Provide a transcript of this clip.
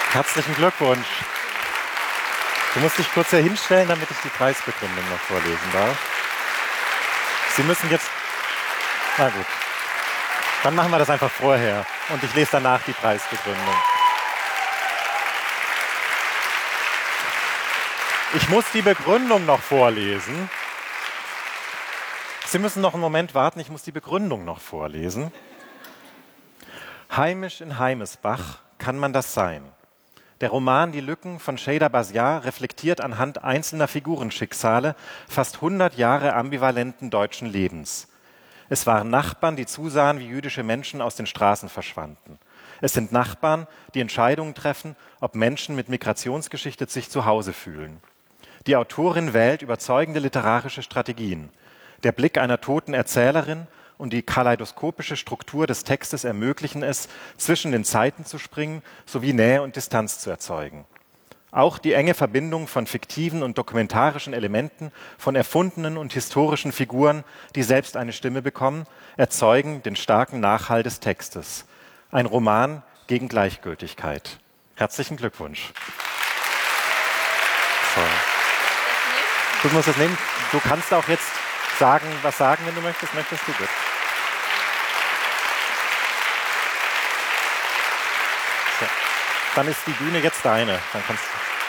Herzlichen Glückwunsch. Du musst dich kurz hier hinstellen, damit ich die Preisbegründung noch vorlesen darf. Sie müssen jetzt... Na gut. Dann machen wir das einfach vorher und ich lese danach die Preisbegründung. Ich muss die Begründung noch vorlesen. Sie müssen noch einen Moment warten, ich muss die Begründung noch vorlesen. Heimisch in Heimesbach kann man das sein. Der Roman Die Lücken von Şeyda Basyar reflektiert anhand einzelner Figurenschicksale fast 100 Jahre ambivalenten deutschen Lebens. Es waren Nachbarn, die zusahen, wie jüdische Menschen aus den Straßen verschwanden. Es sind Nachbarn, die Entscheidungen treffen, ob Menschen mit Migrationsgeschichte sich zu Hause fühlen. Die Autorin wählt überzeugende literarische Strategien. Der Blick einer toten Erzählerin und die kaleidoskopische Struktur des Textes ermöglichen es, zwischen den Zeiten zu springen sowie Nähe und Distanz zu erzeugen. Auch die enge Verbindung von fiktiven und dokumentarischen Elementen, von erfundenen und historischen Figuren, die selbst eine Stimme bekommen, erzeugen den starken Nachhall des Textes. Ein Roman gegen Gleichgültigkeit. Herzlichen Glückwunsch. So. Du musst es nehmen. Du kannst auch jetzt was sagen, wenn du möchtest. Möchtest du? Gut. So. Dann ist die Bühne jetzt deine. Dann kannst du